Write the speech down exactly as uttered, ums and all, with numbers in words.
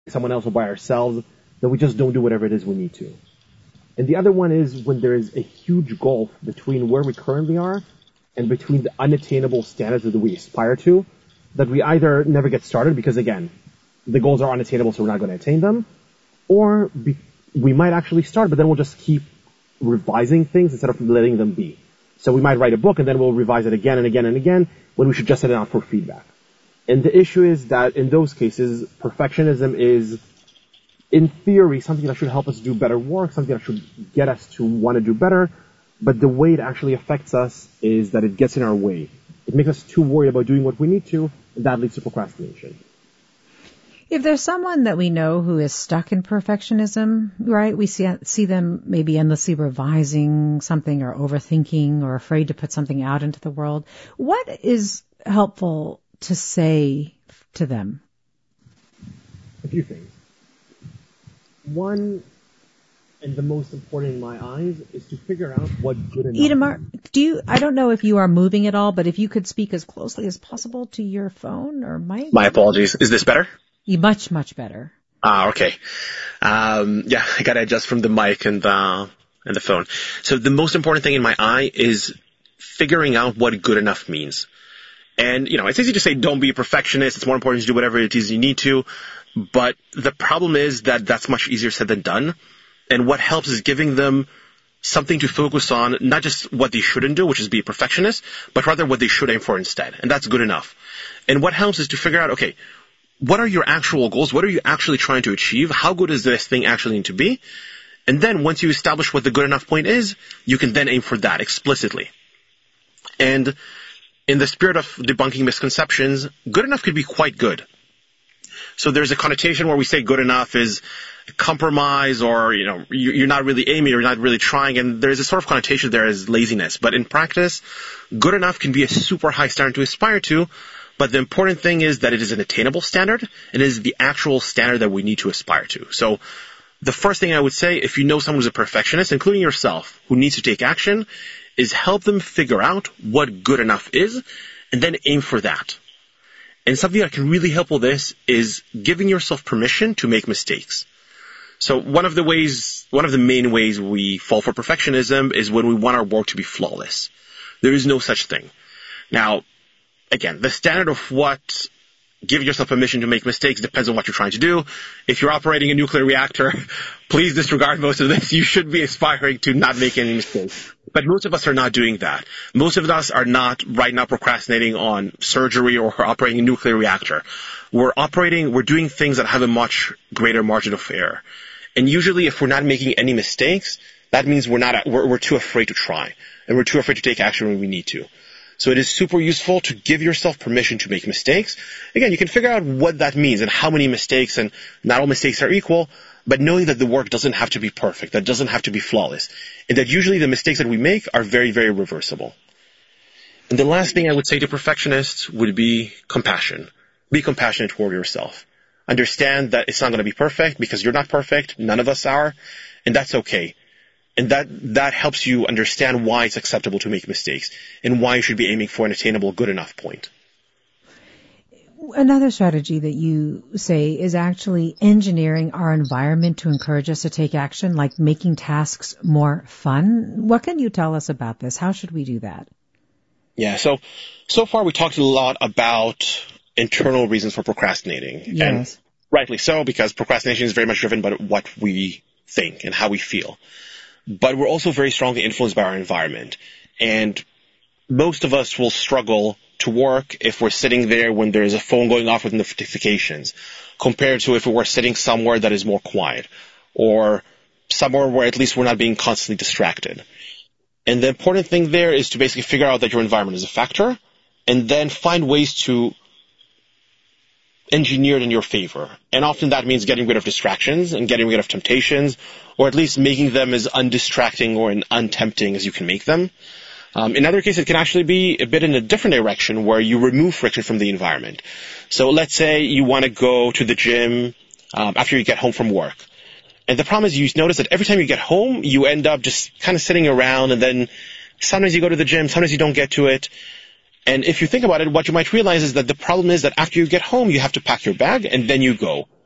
someone else or by ourselves, that we just don't do whatever it is we need to. And the other one is when there is a huge gulf between where we currently are and between the unattainable standards that we aspire to, that we either never get started because, again, the goals are unattainable, so we're not going to attain them, or be, we might actually start, but then we'll just keep revising things instead of letting them be. So we might write a book and then we'll revise it again and again and again when we should just set it out for feedback. And the issue is that in those cases, perfectionism is, in theory, something that should help us do better work, something that should get us to want to do better, but the way it actually affects us is that it gets in our way. It makes us too worried about doing what we need to, and that leads to procrastination. If there's someone that we know who is stuck in perfectionism, right, we see see them maybe endlessly revising something or overthinking or afraid to put something out into the world, what is helpful to say to them? A few things. One, and the most important in my eyes, is to figure out what good enough Itamar, do you, I don't know if you are moving at all, but if you could speak as closely as possible to your phone or mic. My apologies. Is this better? You much, much better. Ah, okay. Um, yeah, I gotta adjust from the mic and the, and the phone. So the most important thing in my eye is figuring out what good enough means. And, you know, it's easy to say don't be a perfectionist. It's more important to do whatever it is you need to. But the problem is that that's much easier said than done. And what helps is giving them something to focus on, not just what they shouldn't do, which is be a perfectionist, but rather what they should aim for instead. And that's good enough. And what helps is to figure out, okay, what are your actual goals? What are you actually trying to achieve? How good does this thing actually need to be? And then once you establish what the good enough point is, you can then aim for that explicitly. And in the spirit of debunking misconceptions, good enough could be quite good. So there's a connotation where we say good enough is compromise, or, you know, you're not really aiming, you're not really trying, and there's a sort of connotation there as laziness. But in practice, good enough can be a super high standard to aspire to, but the important thing is that it is an attainable standard, and it is the actual standard that we need to aspire to. So the first thing I would say, if you know someone who's a perfectionist, including yourself, who needs to take action, is help them figure out what good enough is, and then aim for that. And something that can really help with this is giving yourself permission to make mistakes. So one of the ways, one of the main ways we fall for perfectionism is when we want our work to be flawless. There is no such thing. Now, again, the standard of what giving yourself permission to make mistakes depends on what you're trying to do. If you're operating a nuclear reactor, please disregard most of this. You should be aspiring to not make any mistakes. But most of us are not doing that. Most of us are not right now procrastinating on surgery or operating a nuclear reactor. We're operating, we're doing things that have a much greater margin of error. And usually if we're not making any mistakes, that means we're not, we're, we're too afraid to try. And we're too afraid to take action when we need to. So it is super useful to give yourself permission to make mistakes. Again, you can figure out what that means and how many mistakes, and not all mistakes are equal, but knowing that the work doesn't have to be perfect, that doesn't have to be flawless, and that usually the mistakes that we make are very, very reversible. And the last thing I would say to perfectionists would be compassion. Be compassionate toward yourself. Understand that it's not going to be perfect because you're not perfect, none of us are, and that's okay. And that, that helps you understand why it's acceptable to make mistakes and why you should be aiming for an attainable, good enough point. Another strategy that you say is actually engineering our environment to encourage us to take action, like making tasks more fun. What can you tell us about this? How should we do that? Yeah, so, so far we talked a lot about internal reasons for procrastinating. Yes. And rightly so, because procrastination is very much driven by what we think and how we feel. But we're also very strongly influenced by our environment. And most of us will struggle to work if we're sitting there when there's a phone going off with notifications, compared to if we were sitting somewhere that is more quiet, or somewhere where at least we're not being constantly distracted. And the important thing there is to basically figure out that your environment is a factor, and then find ways to engineer it in your favor. And often that means getting rid of distractions and getting rid of temptations, or at least making them as undistracting or untempting as you can make them. Um, in other cases, it can actually be a bit in a different direction where you remove friction from the environment. So let's say you want to go to the gym um, after you get home from work. And the problem is you notice that every time you get home, you end up just kind of sitting around, and then sometimes you go to the gym, sometimes you don't get to it. And if you think about it, what you might realize is that the problem is that after you get home, you have to pack your bag and then you go.